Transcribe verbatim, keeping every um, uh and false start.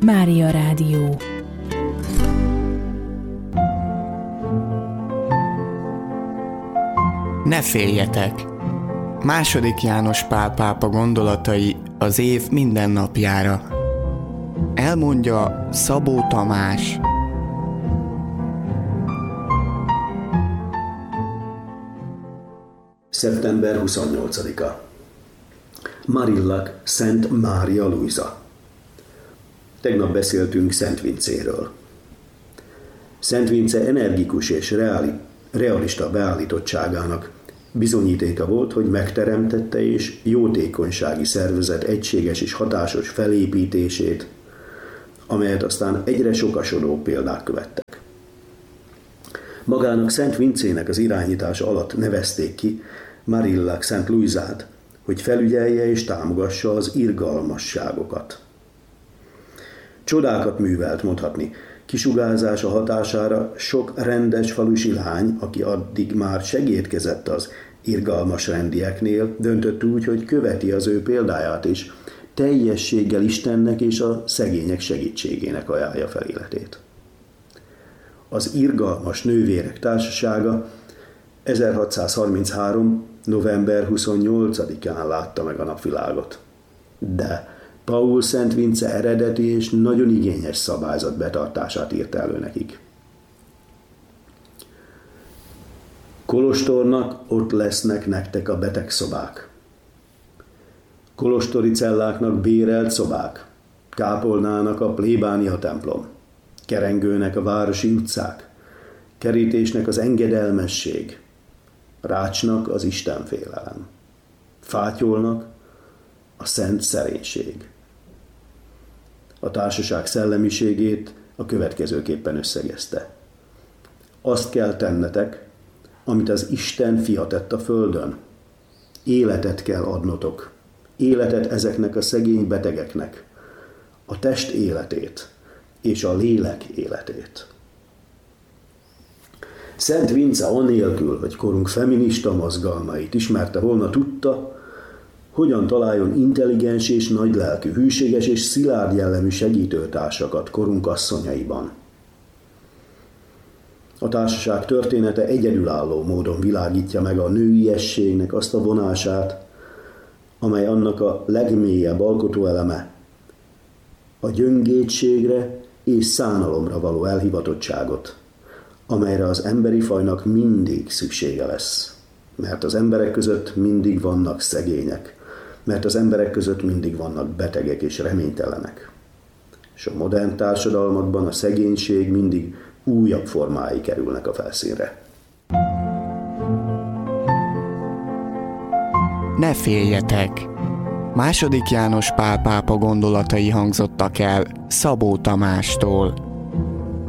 Mária Rádió. Ne féljetek! Második János Pál pápa gondolatai az év minden napjára. Elmondja Szabó Tamás. szeptember huszonnyolcadika. Marillac Szent Mária Luisa. Tegnap beszéltünk Szent Vincéről. Szent Vince energikus és reali, realista beállítottságának bizonyítéka volt, hogy megteremtette és jótékonysági szervezet egységes és hatásos felépítését, amelyet aztán egyre sokasodó példák követtek. Magának Szent Vincének az irányítása alatt nevezték ki Marillac Szent Luisát, hogy felügyelje és támogassa az irgalmasságokat. Csodákat művelt, mondhatni. Kisugárzása hatására sok rendes falusi lány, aki addig már segédkezett az irgalmas rendieknél, döntött úgy, hogy követi az ő példáját is, teljességgel Istennek és a szegények segítségének ajánlja fel életét. Az irgalmas nővérek társasága ezerhatszázharminchárom. november huszonnyolcadikán látta meg a napvilágot. De Paul Szent Vince eredeti és nagyon igényes szabályzat betartását írta elő nekik. Kolostornak ott lesznek nektek a betegszobák. Kolostori celláknak bérelt szobák, kápolnának a plébánia templom, kerengőnek a városi utcák, kerítésnek az engedelmesség, rácsnak az istenfélelem, fátyolnak a szent szerénység. A társaság szellemiségét a következőképpen összegezte. Azt kell tennetek, amit az Isten fia tett a földön. Életet kell adnotok. Életet ezeknek a szegény betegeknek. A test életét és a lélek életét. Szent Vince anélkül, hogy korunk feminista mozgalmait ismerte volna, tudta, hogyan találjon intelligens és nagylelkű, hűséges és szilárd jellemű segítőtársakat korunk asszonyaiban. A társaság története egyedülálló módon világítja meg a nőiességnek azt a vonását, amely annak a legmélyebb alkotóeleme, a gyöngétségre és szánalomra való elhivatottságot, amelyre az emberi fajnak mindig szüksége lesz, mert az emberek között mindig vannak szegények, mert az emberek között mindig vannak betegek és reménytelenek. És a modern társadalmakban a szegénység mindig újabb formái kerülnek a felszínre. Ne féljetek! Második János Pál pápa gondolatai hangzottak el Szabó Tamástól.